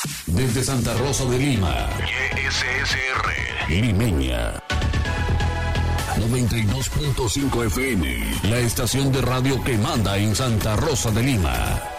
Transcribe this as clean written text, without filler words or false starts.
Desde Santa Rosa de Lima. YSSR. Limeña. 92.5 FM. La estación de radio que manda en Santa Rosa de Lima.